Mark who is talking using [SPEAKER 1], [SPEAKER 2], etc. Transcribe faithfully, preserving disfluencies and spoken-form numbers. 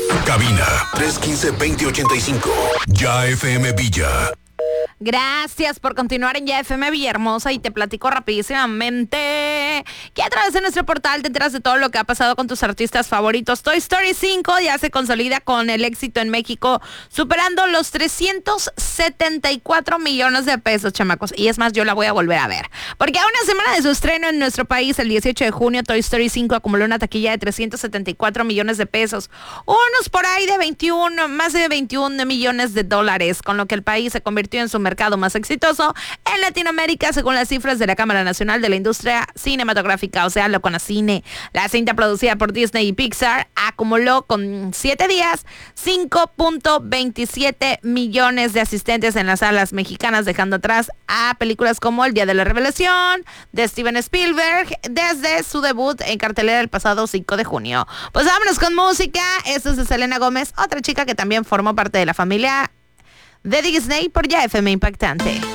[SPEAKER 1] Cabina tres uno cinco, dos cero ocho cinco. Ya F M Villa.
[SPEAKER 2] Gracias por continuar en Ya F M Villahermosa y te platico rapidísimamente que a través de nuestro portal te enteras de todo lo que ha pasado con tus artistas favoritos. Toy Story cinco ya se consolida con el éxito en México, superando los trescientos setenta y cuatro millones de pesos, chamacos. Y es más, yo la voy a volver a ver. Porque a una semana de su estreno en nuestro país, el dieciocho de junio, Toy Story cinco acumuló una taquilla de trescientos setenta y cuatro millones de pesos. Unos por ahí de veintiuno, más de veintiún millones de dólares, con lo que el país se convirtió en su mercado más exitoso en Latinoamérica, según las cifras de la Cámara Nacional de la Industria Cinematográfica, o sea, lo Conacine. La cinta producida por Disney y Pixar acumuló con siete días cinco punto veintisiete millones de asistentes en las salas mexicanas, dejando atrás a películas como El Día de la Revelación de Steven Spielberg desde su debut en cartelera el pasado cinco de junio. Pues vámonos con música. Esto es de Selena Gómez, otra chica que también formó parte de la familia de Disney por Ya F M Impactante.